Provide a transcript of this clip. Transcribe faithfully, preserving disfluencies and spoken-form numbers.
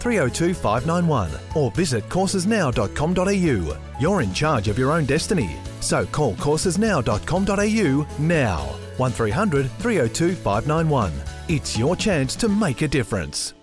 three oh two five nine one or visit courses now dot com dot a u. You're in charge of your own destiny. So call courses now dot com dot a u now. one three hundred three oh two five nine one. It's your chance to make a difference.